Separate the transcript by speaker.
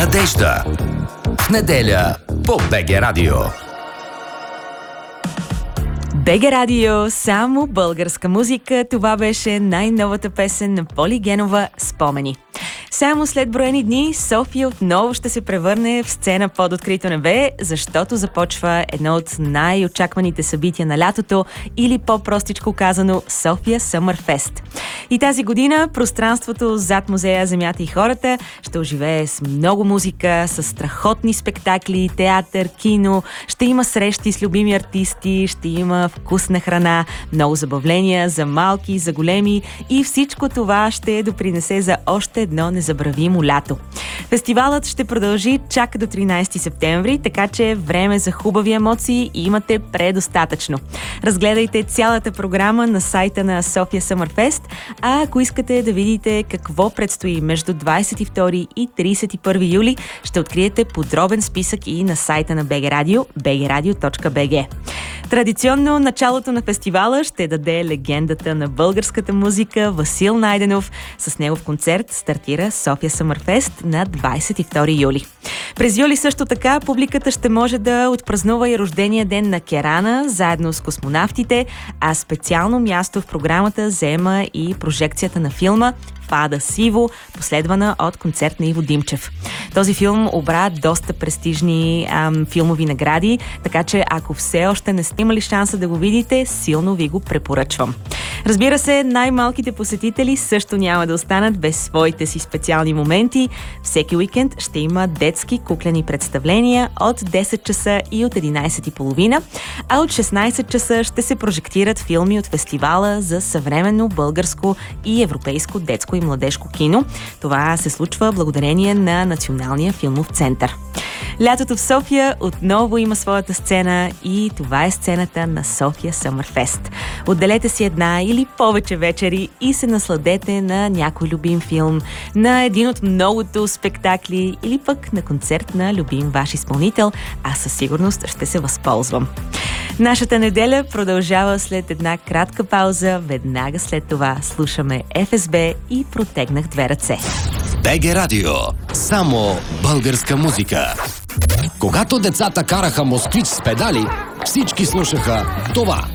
Speaker 1: Надежда. В неделя по БГ Радио.
Speaker 2: БГ Радио, само българска музика. Това беше най-новата песен на Поли Генова "Спомени". Само след броени дни София отново ще се превърне в сцена под открито небе, защото започва едно от най-очакваните събития на лятото, или по-простичко казано София Summer Fest. И тази година пространството зад музея "Земята и хората" ще оживее с много музика, с страхотни спектакли, театър, кино, ще има срещи с любими артисти, ще има вкусна храна, много забавления за малки, за големи, и всичко това ще допринесе за още едно незабравимо лято. Фестивалът ще продължи чак до 13 септември, така че време за хубави емоции имате предостатъчно. Разгледайте цялата програма на сайта на София Summer Fest, а ако искате да видите какво предстои между 22 и 31 юли, ще откриете подробен списък и на сайта на БГ Радио, bgradio.bg. Традиционно началото на фестивала ще даде легендата на българската музика Васил Найденов. С негов концерт стартира София Summer Fest на 22 юли. През юли също така публиката ще може да отпразнува и рождения ден на Керана, заедно с космонавтите, а специално място в програмата заема и прожекцията на филма "Фада Сиво", последвана от концерт на Иво Димчев. Този филм обра доста престижни филмови награди, така че ако все още не сте имали шанса да го видите, силно ви го препоръчвам. Разбира се, най-малките посетители също няма да останат без своите си специални моменти. Всеки уикенд ще има детски куклени представления от 10 часа и от 11:30, а от 16 часа ще се прожектират филми от фестивала за съвременно българско и европейско детско и младежко кино. Това се случва благодарение на Националния филмов център. Лятото в София отново има своята сцена и това е сцената на София Summer Fest. Отделете си една или повече вечери и се насладете на някой любим филм, на един от многото спектакли или пък на концерт на любим ваш изпълнител. Аз със сигурност ще се възползвам. Нашата неделя продължава след една кратка пауза. Веднага след това слушаме ФСБ и "Протегнах две ръце".
Speaker 1: БГ Радио. Само българска музика. Когато децата караха москвич с педали, всички слушаха това.